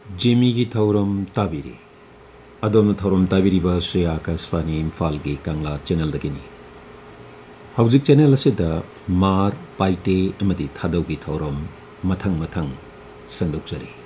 Jamie थौरम ताबिरी अदोम थौरम ताबिरीबा से आकाशवाणी इम्फाल की कंगला channel दगिनी हौजिक channel असिदा मार पाइटे अमदी थादौ की थौरम मथंग मथंग संदुकजरी।